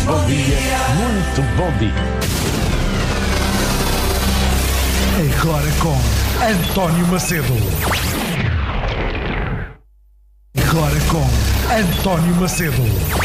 bom dia, muito bom dia. Agora com António Macedo. Agora com António Macedo.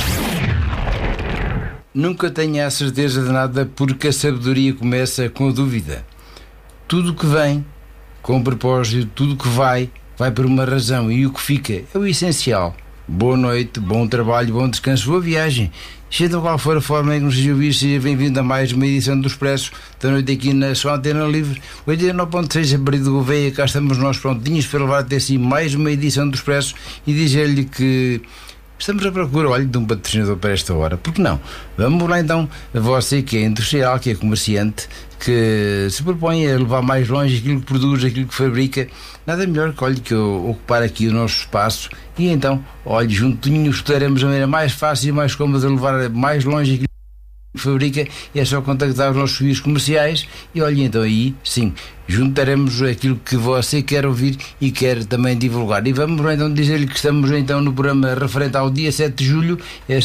Nunca tenha a certeza de nada, porque a sabedoria começa com a dúvida. Tudo que vem com propósito, tudo que vai por uma razão, e o que fica é o essencial. Boa noite, bom trabalho, bom descanso, boa viagem. Seja qual for a forma em que nos seja ouvir, seja bem-vindo a mais uma edição do Expresso da noite aqui na sua antena livre. 89.6 a partir do Gouveia, cá estamos nós prontinhos para levar até si mais uma edição do Expresso e dizer-lhe que estamos à procura, olha, de um patrocinador para esta hora. Por que não? Vamos lá então, a você que é industrial, que é comerciante, que se propõe a levar mais longe aquilo que produz, aquilo que fabrica. Nada melhor que, olha, que eu ocupar aqui o nosso espaço e então, olha, juntinhos estaremos a maneira mais fácil e mais cómoda de levar mais longe aquilo que fabrica. É só contactar os nossos serviços comerciais e olha, então aí sim, juntaremos aquilo que você quer ouvir e quer também divulgar. E vamos então dizer-lhe que estamos então no programa referente ao dia 7 de julho, é o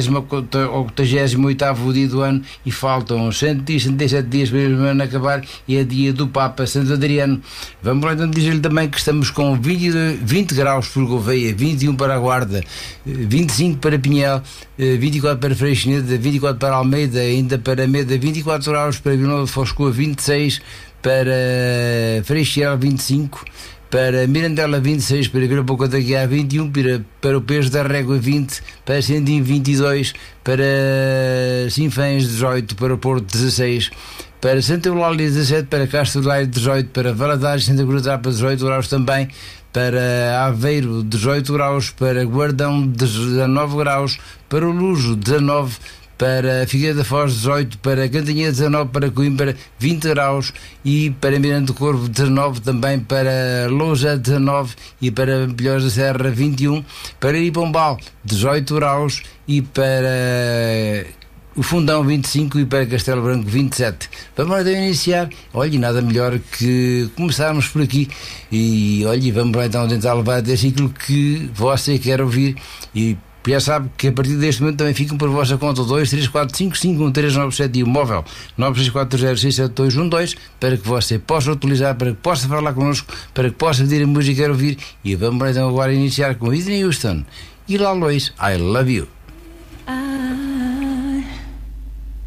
188º dia do ano e faltam 167 dias para o ano acabar e é dia do Papa Santo Adriano. Vamos lá então dizer-lhe também que estamos com 20 graus por Gouveia, 21 para a Guarda, 25 para Pinhel, 24 para Freixineda, 24 para Almeida, ainda para Meda, 24 graus para Vila Nova de Foscoa, 26 para Freixeira, 25 para Mirandela, 26 para Vila Pouca da Guiar, 21 para o Peso da Régua, 20 para Sendim, 22 para Sinfãs, 18 para o Porto, 16 para Santa Eulália, 17 para Castro Daire, 18 para Valadares, Santa Cruz da Alpa, 18 graus também para Aveiro, 18 graus para Guardão, 19 graus para o Lujo, 19 para Figueira da Foz, 18 para Cantanhede, 19 para Coimbra, 20 graus e para Miranda do Corvo, 19 também para Lousa, 19 e para Pilhões da Serra, 21 para Iripombal, 18 graus e para o Fundão, 25 e para Castelo Branco, 27. Vamos lá então iniciar. Olha, nada melhor que começarmos por aqui e olha, vamos lá então tentar levar até aquilo que você quer ouvir e já sabe que a partir deste momento também ficam por vossa conta 234551397 e o móvel 964067212 para que você possa utilizar, para que possa falar connosco, para que possa pedir a música que quer ouvir. E vamos então agora iniciar com Whitney Houston e Lois, I Love You.